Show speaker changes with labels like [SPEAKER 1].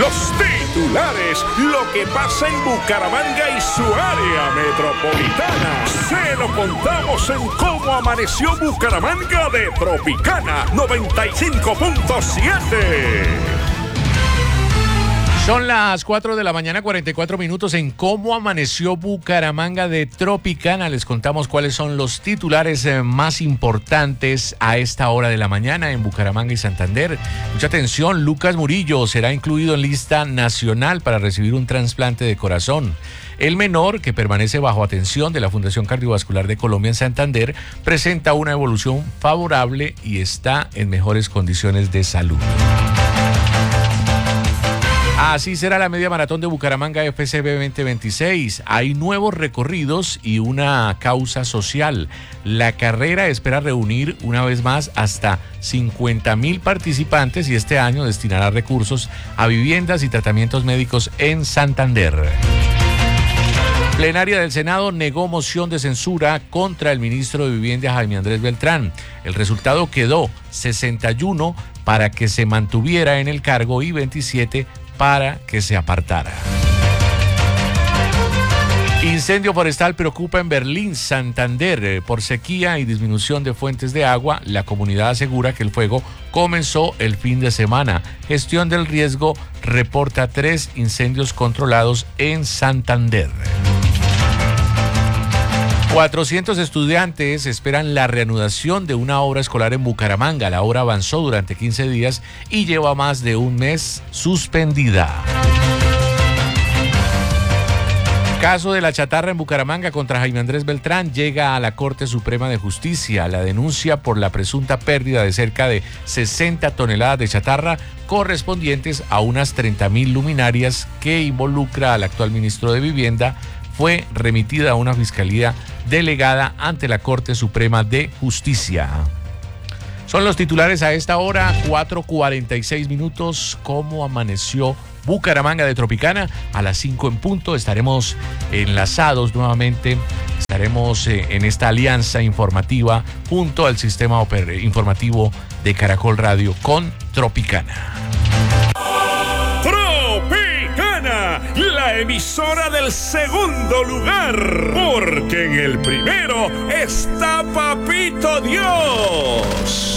[SPEAKER 1] Los titulares, lo que pasa en Bucaramanga y su área metropolitana. Se lo contamos en Cómo Amaneció Bucaramanga de Tropicana 95.7.
[SPEAKER 2] Son las 4 de la mañana, 44 minutos en Cómo Amaneció Bucaramanga de Tropicana. Les contamos cuáles son los titulares más importantes a esta hora de la mañana en Bucaramanga y Santander. Mucha atención, Lucas Murillo será incluido en lista nacional para recibir un trasplante de corazón. El menor, que permanece bajo atención de la Fundación Cardiovascular de Colombia en Santander, presenta una evolución favorable y está en mejores condiciones de salud. Así será la media maratón de Bucaramanga FCB 2026. Hay nuevos recorridos y una causa social. La carrera espera reunir una vez más hasta 50.000 participantes y este año destinará recursos a viviendas y tratamientos médicos en Santander. Plenaria del Senado negó moción de censura contra el ministro de Vivienda Jaime Andrés Beltrán. El resultado quedó 61 para que se mantuviera en el cargo y 27 para que se apartara. Incendio forestal preocupa en Berlín, Santander. Por sequía y disminución de fuentes de agua, la comunidad asegura que el fuego comenzó el fin de semana. Gestión del riesgo reporta 3 incendios controlados en Santander. 400 estudiantes esperan la reanudación de una obra escolar en Bucaramanga. La obra avanzó durante 15 días y lleva más de un mes suspendida. Caso de la chatarra en Bucaramanga contra Jaime Andrés Beltrán llega a la Corte Suprema de Justicia. La denuncia por la presunta pérdida de cerca de 60 toneladas de chatarra correspondientes a unas 30.000 luminarias que involucra al actual ministro de Vivienda fue remitida a una fiscalía delegada ante la Corte Suprema de Justicia. Son los titulares a esta hora, 4:46 minutos. ¿Cómo amaneció Bucaramanga de Tropicana? A las 5 en punto estaremos enlazados nuevamente. Estaremos en esta alianza informativa junto al sistema informativo de Caracol Radio con Tropicana.
[SPEAKER 1] La emisora del segundo lugar, porque en el primero está Papito Dios.